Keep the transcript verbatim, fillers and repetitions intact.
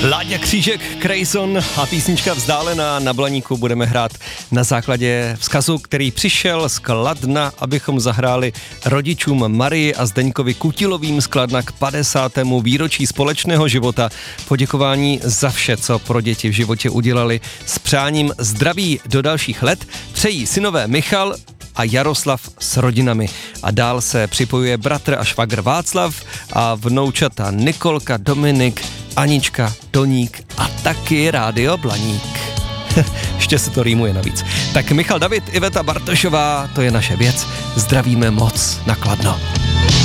Láďa Křížek, Krejson a písnička Vzdálená. Na Blaníku budeme hrát na základě vzkazu, který přišel z Kladna, abychom zahráli rodičům Marii a Zdeňkovi Kutilovým z Kladna k padesátému výročí společného života. Poděkování za vše, co pro děti v životě udělali. S přáním zdraví do dalších let přejí synové Michal a Jaroslav s rodinami. A dál se připojuje bratr a švagr Václav a vnoučata Nikolka, Dominik, Anička, Doník a taky Rádio Blaník. Ještě se to rýmuje navíc. Tak Michal David, Iveta Bartošová, to je naše věc. Zdravíme moc na Kladno.